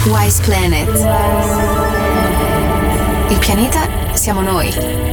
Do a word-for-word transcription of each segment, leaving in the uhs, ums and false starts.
Wise Planet. Il pianeta siamo noi.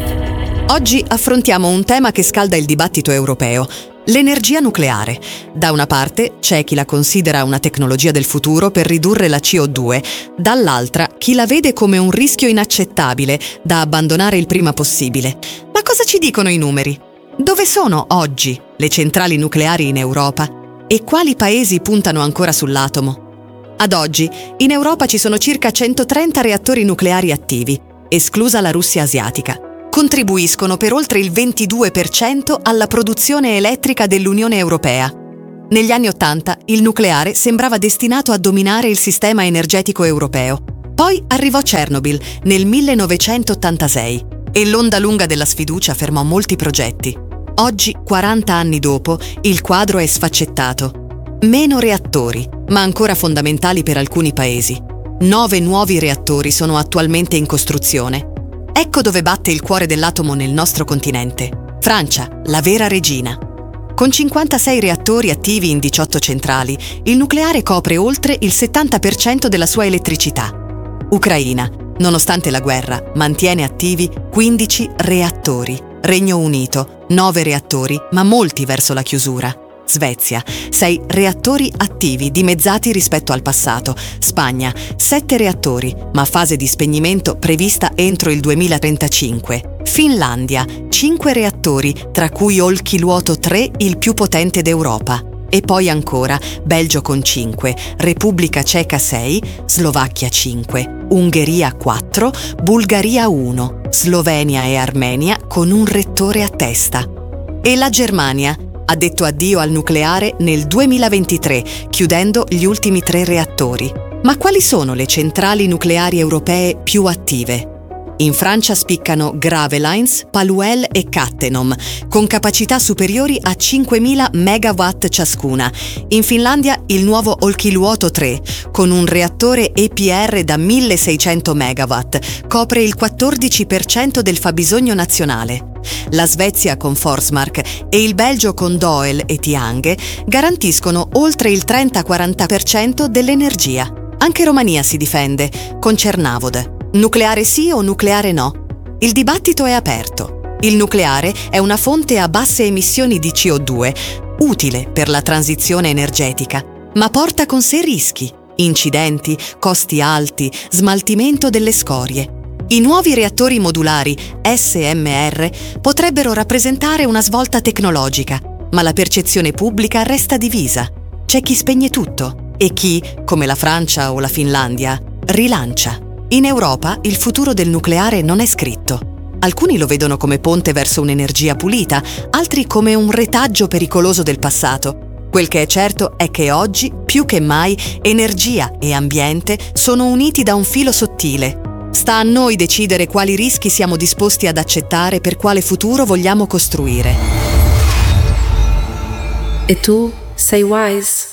Oggi affrontiamo un tema che scalda il dibattito europeo: l'energia nucleare. Da una parte c'è chi la considera una tecnologia del futuro per ridurre la C O due, dall'altra chi la vede come un rischio inaccettabile da abbandonare il prima possibile. Ma cosa ci dicono i numeri? Dove sono oggi le centrali nucleari in Europa? E quali paesi puntano ancora sull'atomo? Ad oggi, in Europa ci sono circa centotrenta reattori nucleari attivi, esclusa la Russia asiatica. Contribuiscono per oltre il ventidue per cento alla produzione elettrica dell'Unione Europea. Negli anni Ottanta il nucleare sembrava destinato a dominare il sistema energetico europeo. Poi arrivò Chernobyl nel millenovecentottantasei e l'onda lunga della sfiducia fermò molti progetti. Oggi, quaranta anni dopo, il quadro è sfaccettato. Meno reattori, ma ancora fondamentali per alcuni paesi. Nove nuovi reattori sono attualmente in costruzione. Ecco dove batte il cuore dell'atomo nel nostro continente. Francia, la vera regina. Con cinquantasei reattori attivi in diciotto centrali, il nucleare copre oltre il settanta per cento della sua elettricità. Ucraina, nonostante la guerra, mantiene attivi quindici reattori. Regno Unito, nove reattori, ma molti verso la chiusura. Svezia, sei reattori attivi dimezzati rispetto al passato. Spagna, sette reattori, ma fase di spegnimento prevista entro il duemilatrentacinque. Finlandia, cinque reattori, tra cui Olkiluoto tre, il più potente d'Europa. E poi ancora Belgio con cinque, Repubblica Ceca sei, Slovacchia cinque, Ungheria quattro, Bulgaria uno, Slovenia e Armenia con un reattore a testa. E la Germania ha detto addio al nucleare nel duemilaventitré, chiudendo gli ultimi tre reattori. Ma quali sono le centrali nucleari europee più attive? In Francia spiccano Gravelines, Paluel e Cattenom, con capacità superiori a cinquemila megawatt ciascuna. In Finlandia il nuovo Olkiluoto tre, con un reattore E P R da milleseicento megawatt, copre il quattordici per cento del fabbisogno nazionale. La Svezia con Forsmark e il Belgio con Doel e Tihange garantiscono oltre il trenta-quaranta per cento dell'energia. Anche Romania si difende, con Cernavod. Nucleare sì o nucleare no? Il dibattito è aperto. Il nucleare è una fonte a basse emissioni di C O due, utile per la transizione energetica, ma porta con sé rischi, incidenti, costi alti, smaltimento delle scorie. I nuovi reattori modulari S M R potrebbero rappresentare una svolta tecnologica, ma la percezione pubblica resta divisa. C'è chi spegne tutto e chi, come la Francia o la Finlandia, rilancia. In Europa il futuro del nucleare non è scritto. Alcuni lo vedono come ponte verso un'energia pulita, altri come un retaggio pericoloso del passato. Quel che è certo è che oggi, più che mai, energia e ambiente sono uniti da un filo sottile. Sta a noi decidere quali rischi siamo disposti ad accettare, per quale futuro vogliamo costruire. E tu sei Wise?